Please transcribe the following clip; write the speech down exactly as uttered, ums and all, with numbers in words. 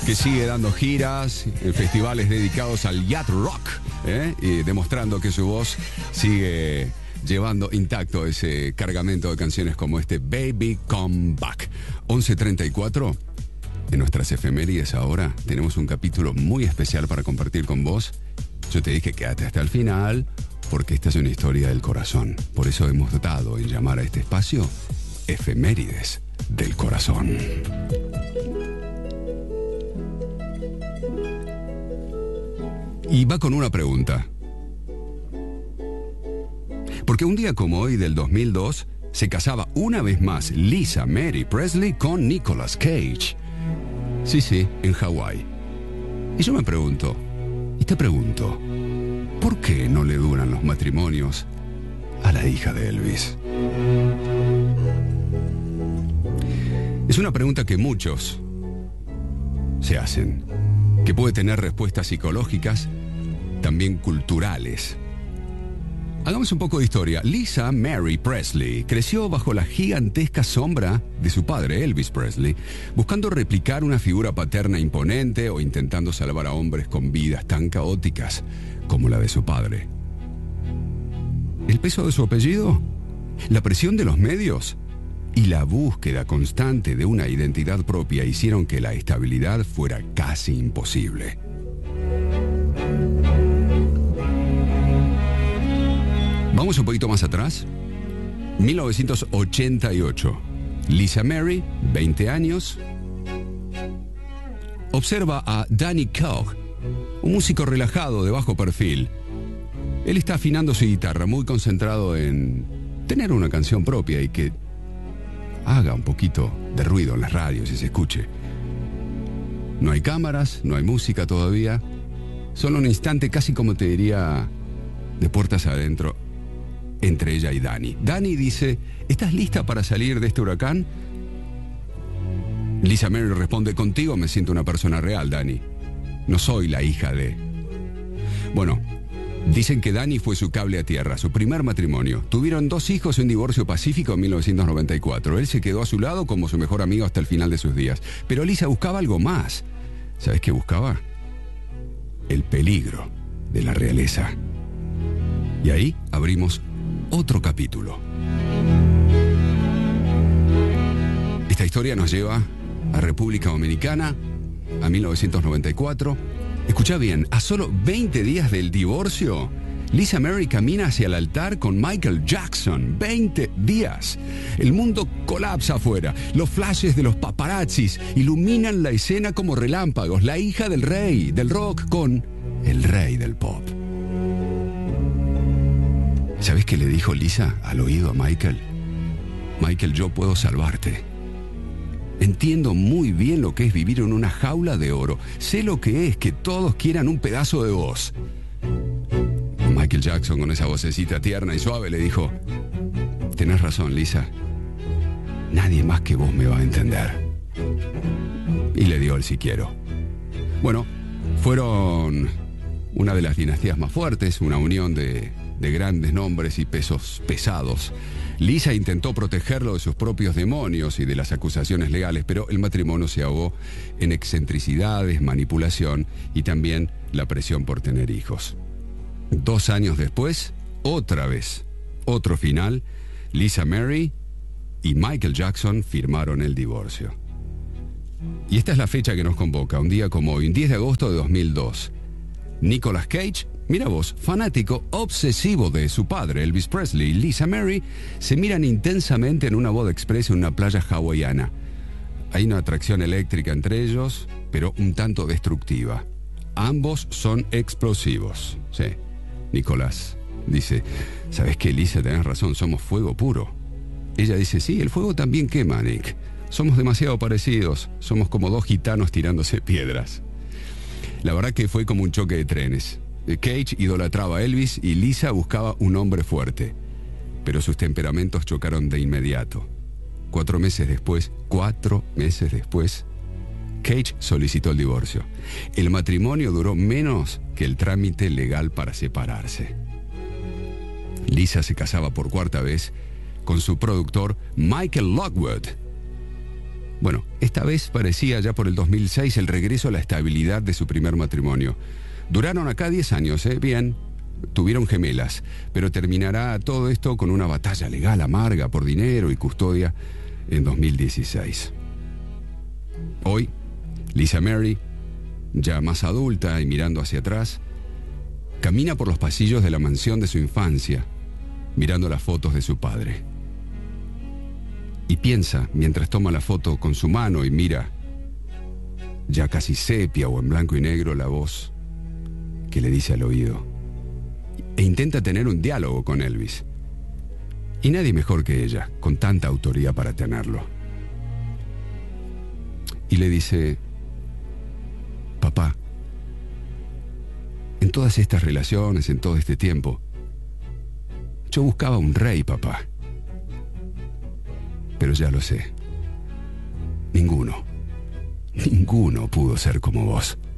que sigue dando giras en festivales dedicados al yacht rock, ¿eh? Y demostrando que su voz sigue llevando intacto ese cargamento de canciones como este Baby Come Back. once treinta y cuatro. En nuestras efemérides ahora tenemos un capítulo muy especial para compartir con vos. Yo te dije quédate hasta el final porque esta es una historia del corazón. Por eso hemos dado en llamar a este espacio Efemérides del Corazón. Y va con una pregunta. Porque un día como hoy del dos mil dos se casaba una vez más Lisa Mary Presley con Nicolas Cage. Sí, sí, en Hawái. Y yo me pregunto, y te pregunto, ¿por qué no le duran los matrimonios a la hija de Elvis? Es una pregunta que muchos se hacen, que puede tener respuestas psicológicas, también culturales. Hagamos un poco de historia. Lisa Mary Presley creció bajo la gigantesca sombra de su padre, Elvis Presley, buscando replicar una figura paterna imponente o intentando salvar a hombres con vidas tan caóticas como la de su padre. ¿El peso de su apellido? ¿La presión de los medios? Y la búsqueda constante de una identidad propia hicieron que la estabilidad fuera casi imposible. Vamos un poquito más atrás. mil novecientos ochenta y ocho. Lisa Mary, veinte años, observa a Danny Kaugh, un músico relajado de bajo perfil. Él está afinando su guitarra, muy concentrado en tener una canción propia y que haga un poquito de ruido en las radios y se escuche. No hay cámaras, no hay música todavía. Solo un instante, casi como te diría, de puertas adentro, entre ella y Danny. Danny dice, ¿estás lista para salir de este huracán? Lisa Mary responde, contigo me siento una persona real, Danny. No soy la hija de... Bueno, dicen que Danny fue su cable a tierra, su primer matrimonio. Tuvieron dos hijos y un divorcio pacífico en mil novecientos noventa y cuatro. Él se quedó a su lado como su mejor amigo hasta el final de sus días. Pero Lisa buscaba algo más. ¿Sabes qué buscaba? El peligro de la realeza. Y ahí abrimos otro capítulo. Esta historia nos lleva a República Dominicana, a mil novecientos noventa y cuatro. Escucha bien, a solo veinte días del divorcio, Lisa Mary camina hacia el altar con Michael Jackson. veinte días. El mundo colapsa afuera. Los flashes de los paparazzis iluminan la escena como relámpagos. La hija del rey del rock con el rey del pop. ¿Sabes qué le dijo Lisa al oído a Michael? Michael, yo puedo salvarte. Entiendo muy bien lo que es vivir en una jaula de oro. Sé lo que es que todos quieran un pedazo de vos. Michael Jackson, con esa vocecita tierna y suave, le dijo, tenés razón, Lisa. Nadie más que vos me va a entender. Y le dio el si quiero. Bueno, fueron una de las dinastías más fuertes, una unión de... de grandes nombres y pesos pesados. Lisa intentó protegerlo de sus propios demonios y de las acusaciones legales, pero el matrimonio se ahogó en excentricidades, manipulación y también la presión por tener hijos. Dos años después, otra vez, otro final, Lisa Mary y Michael Jackson firmaron el divorcio. Y esta es la fecha que nos convoca, un día como hoy, un diez de agosto de dos mil dos. Nicolas Cage, mira vos, fanático obsesivo de su padre, Elvis Presley, y Lisa Mary, se miran intensamente en una boda express en una playa hawaiana. Hay una atracción eléctrica entre ellos, pero un tanto destructiva. Ambos son explosivos. Sí, Nicolás dice, ¿sabes qué, Lisa? Tenés razón, somos fuego puro. Ella dice, sí, el fuego también quema, Nick. Somos demasiado parecidos, somos como dos gitanos tirándose piedras. La verdad que fue como un choque de trenes. Cage idolatraba a Elvis y Lisa buscaba un hombre fuerte. Pero sus temperamentos chocaron de inmediato. Cuatro meses después, cuatro meses después, Cage solicitó el divorcio. El matrimonio duró menos que el trámite legal para separarse. Lisa se casaba por cuarta vez con su productor Michael Lockwood. Bueno, esta vez parecía ya por el dos mil seis el regreso a la estabilidad de su primer matrimonio. Duraron acá diez años, ¿eh? Bien, tuvieron gemelas, pero terminará todo esto con una batalla legal amarga por dinero y custodia en dos mil dieciséis. Hoy, Lisa Mary, ya más adulta y mirando hacia atrás, camina por los pasillos de la mansión de su infancia, mirando las fotos de su padre. Y piensa, mientras toma la foto con su mano y mira, ya casi sepia o en blanco y negro, la voz que le dice al oído. E intenta tener un diálogo con Elvis. Y nadie mejor que ella, con tanta autoridad para tenerlo. Y le dice: papá, en todas estas relaciones, en todo este tiempo, yo buscaba un rey, papá. Pero ya lo sé. Ninguno, ninguno pudo ser como vos.